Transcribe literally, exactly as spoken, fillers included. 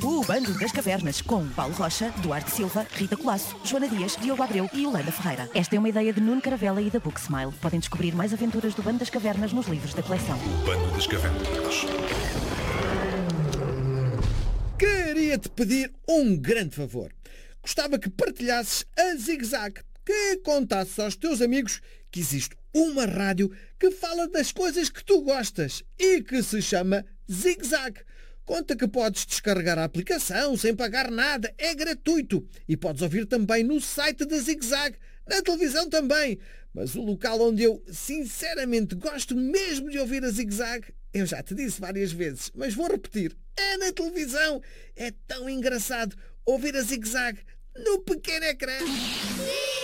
O Bando das Cavernas, com Paulo Rocha, Duarte Silva, Rita Colasso, Joana Dias, Diogo Abreu e Yolanda Ferreira. Esta é uma ideia de Nuno Caravela e da Book Smile. Podem descobrir mais aventuras do Bando das Cavernas nos livros da coleção. O Bando das Cavernas. Queria-te pedir um grande favor. Gostava que partilhasses a Zig Zag, que contasses aos teus amigos que existe uma rádio que fala das coisas que tu gostas e que se chama Zig Zag. Conta que podes descarregar a aplicação sem pagar nada, é gratuito. E podes ouvir também no site da Zig Zag, na televisão também. Mas o local onde eu sinceramente gosto mesmo de ouvir a Zig Zag, eu já te disse várias vezes, mas vou repetir, é na televisão. É tão engraçado ouvir a Zig Zag no pequeno ecrã.